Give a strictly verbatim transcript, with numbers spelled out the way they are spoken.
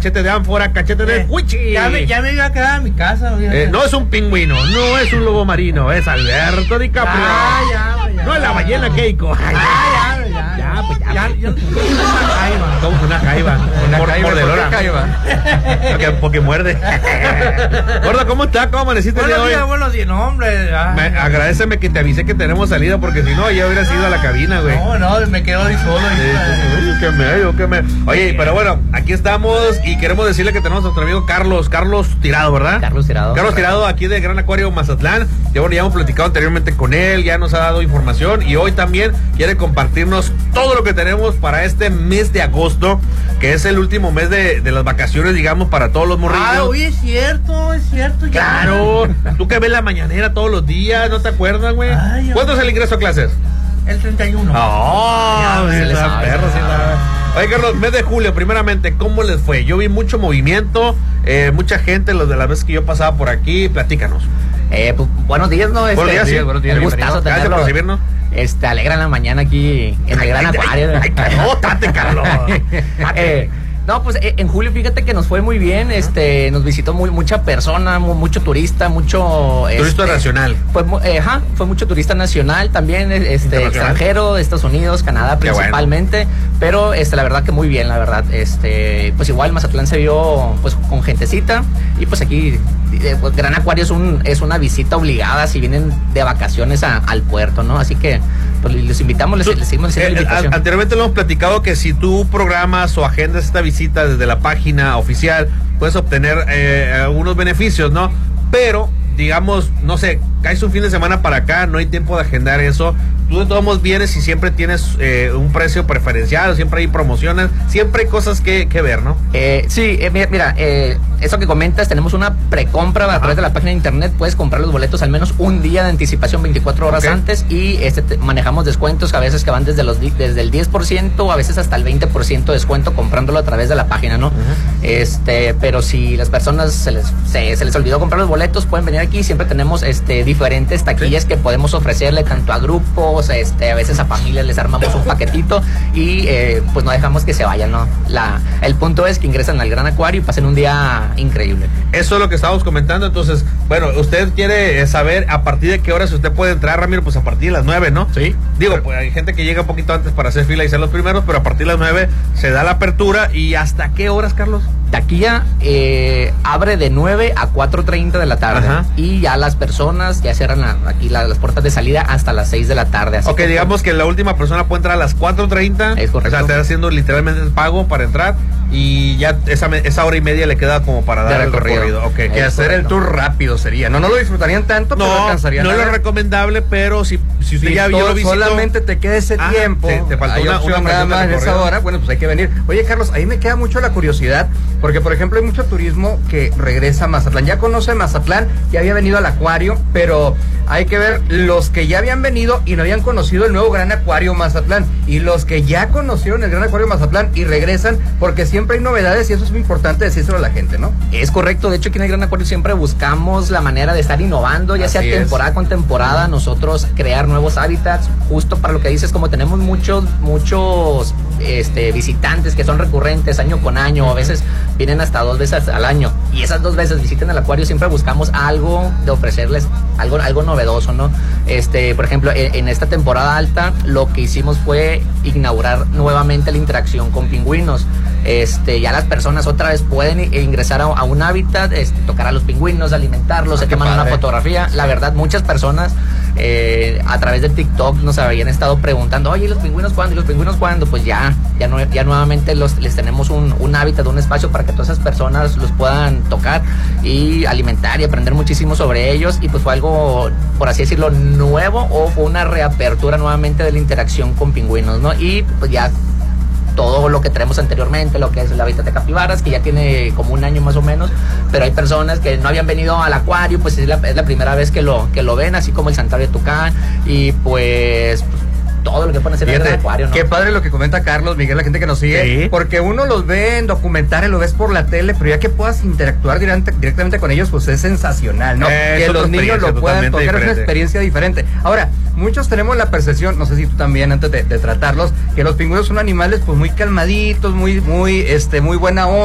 cachete de ánfora, cachete de Eh, cuichi. Ya me, ya me iba a quedar a mi casa. Eh, no es un pingüino, no es un lobo marino, es Alberto DiCaprio. Ah, ya, ya. No es la ballena Keiko. Ay, Ah, ya, ya. Ya, pues ya. Ya, ya. Una jaiba. Como una jaiba. Una Por- jaiba, mordelora. ¿por qué jaiba? Porque, porque muerde. Gordo, ¿cómo está? ¿Cómo amaneciste el día de Buenos hoy? días, buenos días. No, hombre. ah. Me, agradeceme que te avisé que tenemos salida, porque si no, ya hubieras ido a la cabina, güey. No, no, me quedo ahí solo. Sí, ahí. oye, que me, oye, que me. Oye, pero bueno, aquí estamos y queremos decirle que tenemos a nuestro amigo Carlos, Carlos Tirado, ¿verdad? Carlos Tirado. Carlos Tirado, aquí de Gran Acuario Mazatlán. Ya, bueno, ya hemos platicado anteriormente con él, ya nos ha dado información y hoy también quiere compartirnos todo lo que tenemos para este mes de agosto, que es el último mes de, de las vacaciones, digamos, para todos los morrillos. Ah, oye, es cierto, es cierto. ya. Claro, tú que ves la mañanera todos los días, ¿no te acuerdas, güey? Ay, ¿Cuánto es el ingreso a clases? El treinta y uno. Oh, Ya, se le sabe, perro, se sí le sabe. sabe. Oye, Carlos, mes de julio, primeramente, ¿cómo les fue? Yo vi mucho movimiento, eh, mucha gente, los de las veces que yo pasaba por aquí, platícanos. Eh, pues, buenos días, ¿no? Este, Buenos días, sí, buenos días, Un bienvenido. gustazo Gracias por tenerlo. recibirnos. Este, alegra la mañana aquí en el Gran Ay, Acuario. ay, ay, Carlos, tate, Carlos. Eh, no, pues eh, en julio fíjate que nos fue muy bien, este, nos visitó muy, mucha persona, mu- mucho turista, mucho... Turista este, nacional. Fue, mu- eh, ajá, fue mucho turista nacional también, eh, este, Internacional. extranjero, de Estados Unidos, Canadá Qué bueno. principalmente, pero este, la verdad que muy bien, la verdad, este, pues igual Mazatlán se vio pues con gentecita y pues aquí eh, pues, Gran Acuario es un es una visita obligada si vienen de vacaciones a- al puerto, ¿no? Así que pues les invitamos, les, Tú- les seguimos haciendo eh, la invitación. an- anteriormente lo hemos platicado que si tú programas o agendas esta visita desde la página oficial, puedes obtener eh, algunos beneficios, ¿no? Pero, digamos, no sé, caes un fin de semana para acá, no hay tiempo de agendar eso. Tú de todos modos vienes y siempre tienes eh, un precio preferencial, siempre hay promociones, siempre hay cosas que, que ver, ¿no? Eh, sí, eh, mira, mira, eh, eso que comentas, tenemos una precompra a través de la página de internet, puedes comprar los boletos al menos un día de anticipación, veinticuatro horas Ok. antes, y este te- manejamos descuentos que a veces que van desde los di- desde el diez por ciento o a veces hasta el veinte por ciento de descuento comprándolo a través de la página, ¿no? Este, pero si las personas se les, se, se les olvidó comprar los boletos, pueden venir aquí, siempre tenemos este diferentes taquillas que podemos ofrecerle tanto a grupos, este, a veces a familias les armamos un paquetito y eh, pues no dejamos que se vayan, ¿no? La, el punto es que ingresan al Gran Acuario y pasen un día increíble. Eso es lo que estábamos comentando. Entonces, bueno, usted quiere eh, saber a partir de qué horas usted puede entrar, Ramiro, pues a partir de las nueve, ¿no? Sí. Digo, pues hay gente que llega un poquito antes para hacer fila y ser los primeros, pero a partir de las nueve se da la apertura. ¿Y hasta qué horas, Carlos? Taquilla eh, abre de nueve a cuatro treinta de la tarde. Ajá. Y ya las personas ya cierran la- aquí la- las puertas de salida hasta las seis de la tarde. Así Ok, que, digamos que la última persona puede entrar a las cuatro treinta. Es correcto. O sea, está haciendo literalmente el pago para entrar y ya esa, me- esa hora y media le queda como para De dar el recorrido. recorrido. Ok. Es Que hacer el correcto. tour rápido sería. No, no lo disfrutarían tanto, pero No, alcanzarían no a es lo ver. recomendable, pero si, si usted Si ya, ya todo- lo visitó. solamente te queda ese Ajá, tiempo, te- te faltó hay una- opción una nada fracción de más en esa recorrido. hora, bueno, pues hay que venir. Oye, Carlos, ahí me queda mucho la curiosidad, porque por ejemplo hay mucho turismo que regresa a Mazatlán, ya conoce Mazatlán, ya había venido al acuario, pero hay que ver los que ya habían venido y no habían conocido el nuevo Gran Acuario Mazatlán, y los que ya conocieron el Gran Acuario Mazatlán y regresan, porque siempre hay novedades y eso es muy importante decírselo a la gente, ¿no? Es correcto, de hecho aquí en el Gran Acuario siempre buscamos la manera de estar innovando, ya sea Así es. temporada con temporada, nosotros crear nuevos hábitats, justo para lo que dices, como tenemos muchos, muchos este, visitantes que son recurrentes año con año, a veces vienen hasta dos veces al año, y esas dos veces visiten el acuario, siempre buscamos algo de ofrecerles, algo, algo novedoso, ¿no? Este, por ejemplo, en, en esta temporada alta, lo que hicimos fue inaugurar nuevamente la interacción con pingüinos. Este, ya las personas otra vez pueden i- ingresar a, a un hábitat, este, tocar a los pingüinos, alimentarlos, Ah, se qué toman una padre. fotografía. La verdad, muchas personas eh, a través de TikTok nos habían estado preguntando, oye, ¿y los pingüinos cuándo? ¿Y los pingüinos cuándo? Pues ya, ya, no, ya nuevamente los, les tenemos un, un hábitat, un espacio para que todas esas personas los puedan tocar y alimentar y aprender muchísimo sobre ellos. Y pues fue algo, por así decirlo, nuevo, o fue una reapertura nuevamente de la interacción con pingüinos, ¿no? Y pues ya todo lo que tenemos anteriormente, lo que es el hábitat de capibaras, que ya tiene como un año más o menos, pero hay personas que no habían venido al acuario, pues es la, es la primera vez que lo, que lo ven, así como el santuario de Tucán, y pues, pues todo lo que pueden hacer en el Fíjate, acuario, ¿no? qué padre lo que comenta Carlos, Miguel, la gente que nos sigue, Sí. porque uno los ve en documentales, lo ves por la tele, pero ya que puedas interactuar direct- directamente con ellos, pues es sensacional, ¿no? Eh, es que otra los niños experiencia lo puedan totalmente tocar, es una diferente. experiencia diferente. Ahora, muchos tenemos la percepción, no sé si tú también, antes de, de tratarlos, que los pingüinos son animales pues muy calmaditos, muy, muy, este, muy buena onda.